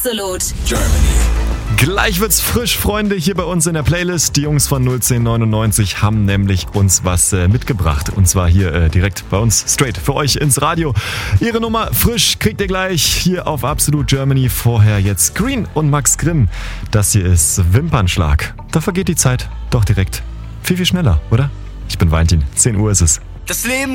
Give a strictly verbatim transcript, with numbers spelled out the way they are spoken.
Absolut Germany. Gleich wird's frisch, Freunde, hier bei uns in der Playlist. Die Jungs von null zehn neunundneunzig haben nämlich uns was äh, mitgebracht. Und zwar hier äh, direkt bei uns, straight für euch ins Radio. Ihre Nummer frisch kriegt ihr gleich hier auf Absolut Germany. Vorher jetzt Green und Max Grimm. Das hier ist Wimpernschlag. Da vergeht die Zeit doch direkt viel, viel schneller, oder? Ich bin Valentin. zehn Uhr ist es. Das Leben